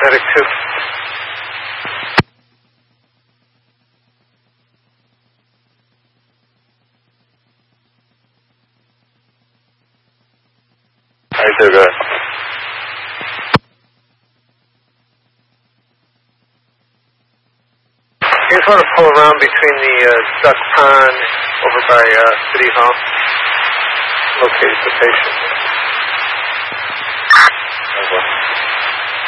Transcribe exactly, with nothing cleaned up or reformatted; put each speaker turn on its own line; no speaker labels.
Medic two.
Alright, so good.
You just want to pull around between the uh, duck pond over by uh, City Hall. Locate the patient.
Okay.